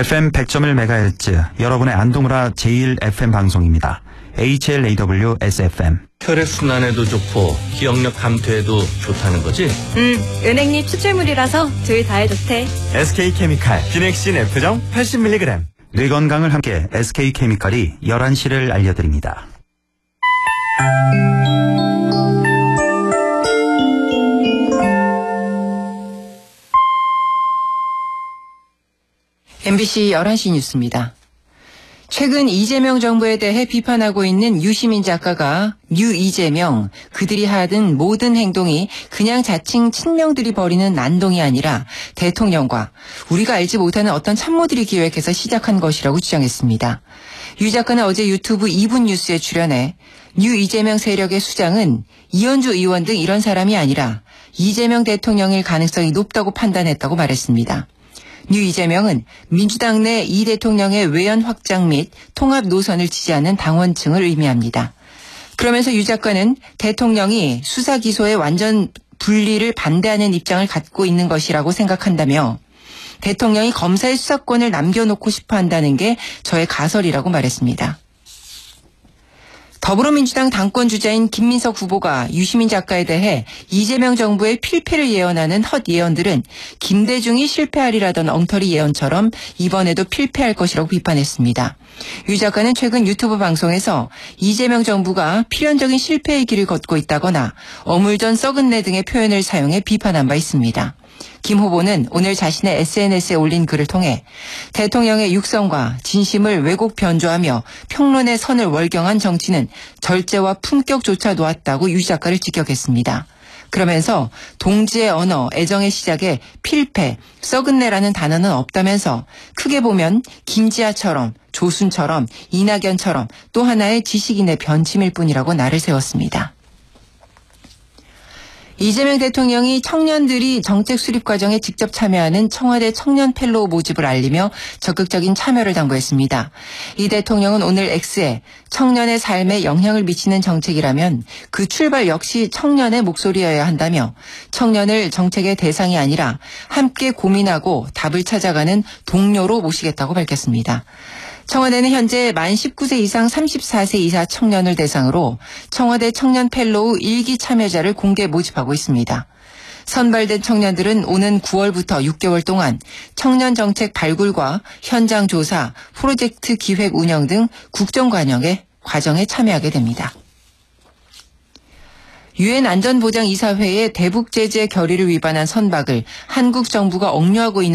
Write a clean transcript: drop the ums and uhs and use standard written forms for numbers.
FM 100.1MHz 여러분의 안동문화 제1FM 방송입니다. HLAW SFM. 혈액순환에도 좋고 기억력 감퇴에도 좋다는 거지? 은행잎 추출물이라서 둘 다에 좋대. SK케미칼 비넥신 F정 80mg. 뇌 건강을 함께 SK케미칼이 11시를 알려드립니다. MBC 11시 뉴스입니다. 최근 이재명 정부에 대해 비판하고 있는 유시민 작가가 뉴 이재명, 그들이 하던 모든 행동이 그냥 자칭 친명들이 벌이는 난동이 아니라 대통령과 우리가 알지 못하는 어떤 참모들이 기획해서 시작한 것이라고 주장했습니다. 유 작가는 어제 유튜브 2분 뉴스에 출연해 뉴 이재명 세력의 수장은 이현주 의원 등 이런 사람이 아니라 이재명 대통령일 가능성이 높다고 판단했다고 말했습니다. 뉴 이재명은 민주당 내 이 대통령의 외연 확장 및 통합 노선을 지지하는 당원층을 의미합니다. 그러면서 유 작가는 대통령이 수사 기소의 완전 분리를 반대하는 입장을 갖고 있는 것이라고 생각한다며 대통령이 검사의 수사권을 남겨놓고 싶어 한다는 게 저의 가설이라고 말했습니다. 더불어민주당 당권 주자인 김민석 후보가 유시민 작가에 대해 이재명 정부의 필패를 예언하는 헛 예언들은 김대중이 실패하리라던 엉터리 예언처럼 이번에도 필패할 것이라고 비판했습니다. 유 작가는 최근 유튜브 방송에서 이재명 정부가 필연적인 실패의 길을 걷고 있다거나 어물전 썩은 내 등의 표현을 사용해 비판한 바 있습니다. 김 후보는 오늘 자신의 SNS에 올린 글을 통해 대통령의 육성과 진심을 왜곡 변조하며 평론의 선을 월경한 정치는 절제와 품격조차 놓았다고 유 작가를 직격했습니다. 그러면서 동지의 언어, 애정의 시작에 필패, 썩은 내라는 단어는 없다면서 크게 보면 김지아처럼 조순처럼 이낙연처럼 또 하나의 지식인의 변침일 뿐이라고 날을 세웠습니다. 이재명 대통령이 청년들이 정책 수립 과정에 직접 참여하는 청와대 청년 펠로우 모집을 알리며 적극적인 참여를 당부했습니다. 이 대통령은 오늘 X에 청년의 삶에 영향을 미치는 정책이라면 그 출발 역시 청년의 목소리여야 한다며 청년을 정책의 대상이 아니라 함께 고민하고 답을 찾아가는 동료로 모시겠다고 밝혔습니다. 청와대는 현재 만 19세 이상 34세 이하 청년을 대상으로 청와대 청년 펠로우 1기 참여자를 공개 모집하고 있습니다. 선발된 청년들은 오는 9월부터 6개월 동안 청년 정책 발굴과 현장 조사, 프로젝트 기획 운영 등 국정과정에 참여하게 됩니다. 유엔 안전보장이사회의 대북 제재 결의를 위반한 선박을 한국 정부가 억류하고 있는